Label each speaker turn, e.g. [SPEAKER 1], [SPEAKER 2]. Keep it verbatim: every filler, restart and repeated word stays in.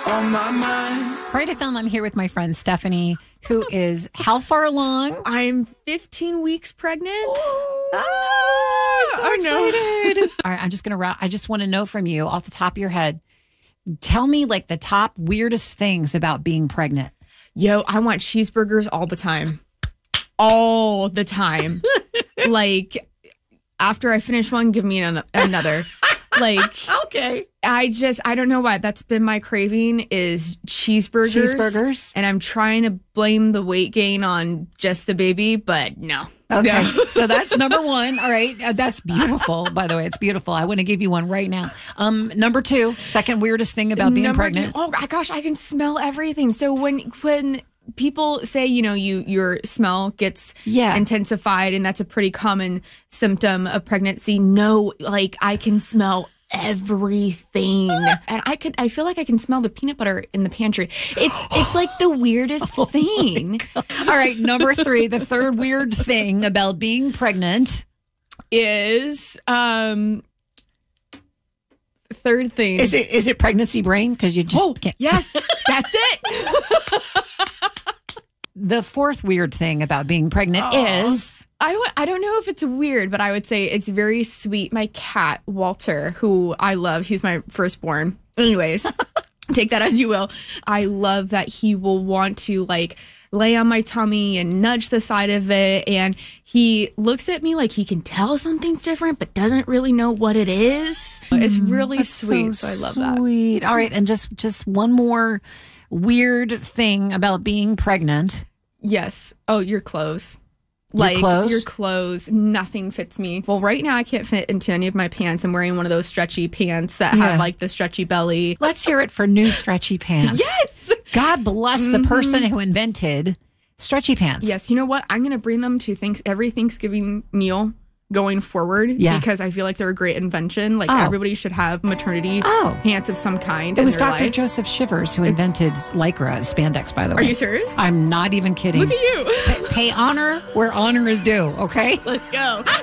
[SPEAKER 1] on my mind.
[SPEAKER 2] Right, I found I'm here with my friend Stephanie, who is how far along?
[SPEAKER 3] I'm fifteen weeks pregnant.
[SPEAKER 2] Oh, so
[SPEAKER 3] I know.
[SPEAKER 2] excited. All right, I'm just going to wrap. I just want to know from you off the top of your head. Tell me like the top weirdest things about being pregnant.
[SPEAKER 3] Yo, I want cheeseburgers all the time. All the time. Like, after I finish one, give me an- another. Like,
[SPEAKER 2] Okay.
[SPEAKER 3] I just, I don't know why. That's been my craving is cheeseburgers.
[SPEAKER 2] Cheeseburgers.
[SPEAKER 3] And I'm trying to blame the weight gain on just the baby, but no.
[SPEAKER 2] Okay.
[SPEAKER 3] No.
[SPEAKER 2] So that's number one. All right. Uh, That's beautiful, by the way. It's beautiful. I want to give you one right now. Um, number two, second weirdest thing about being
[SPEAKER 3] Number
[SPEAKER 2] pregnant.
[SPEAKER 3] two, oh my gosh, I can smell everything. So when when people say, you know, you your smell gets
[SPEAKER 2] Yeah.
[SPEAKER 3] intensified and that's a pretty common symptom of pregnancy. No, like I can smell everything. And I could I feel like I can smell the peanut butter in the pantry. It's it's like the weirdest
[SPEAKER 2] Oh
[SPEAKER 3] thing.
[SPEAKER 2] All right. Number three, the third weird thing about being pregnant.
[SPEAKER 3] Is um third thing.
[SPEAKER 2] Is it is it pregnancy brain? Because you just
[SPEAKER 3] Oh,
[SPEAKER 2] can't.
[SPEAKER 3] yes, that's it.
[SPEAKER 2] The fourth weird thing about being pregnant
[SPEAKER 3] Aw.
[SPEAKER 2] is
[SPEAKER 3] I w- I don't know if it's weird, but I would say it's very sweet. My cat, Walter, who I love, he's my firstborn. Anyways, take that as you will. I love that he will want to like lay on my tummy and nudge the side of it. And he looks at me like he can tell something's different, but doesn't really know what it is. It's really
[SPEAKER 2] That's
[SPEAKER 3] sweet.
[SPEAKER 2] So,
[SPEAKER 3] So, I love that.
[SPEAKER 2] sweet. All right, and just just one more weird thing about being pregnant.
[SPEAKER 3] Yes. Oh, your clothes.
[SPEAKER 2] Your
[SPEAKER 3] Like
[SPEAKER 2] clothes?
[SPEAKER 3] your clothes, nothing fits me. Well, right now I can't fit into any of my pants. I'm wearing one of those stretchy pants that
[SPEAKER 2] Yeah.
[SPEAKER 3] have like the stretchy belly.
[SPEAKER 2] Let's hear it for new stretchy pants.
[SPEAKER 3] Yes.
[SPEAKER 2] God bless the person who invented stretchy pants.
[SPEAKER 3] Yes. You know what? I'm going to bring them to thanks every Thanksgiving meal going forward
[SPEAKER 2] Yeah.
[SPEAKER 3] because I feel like they're a great invention. Like
[SPEAKER 2] Oh.
[SPEAKER 3] everybody should have maternity
[SPEAKER 2] Oh.
[SPEAKER 3] pants of some kind.
[SPEAKER 2] It
[SPEAKER 3] in
[SPEAKER 2] was
[SPEAKER 3] their
[SPEAKER 2] Doctor
[SPEAKER 3] life.
[SPEAKER 2] Joseph Shivers who invented Lycra spandex, by the way.
[SPEAKER 3] Are you serious?
[SPEAKER 2] I'm not even kidding.
[SPEAKER 3] Look at you.
[SPEAKER 2] Pay honor where honor is due, okay?
[SPEAKER 3] Let's go.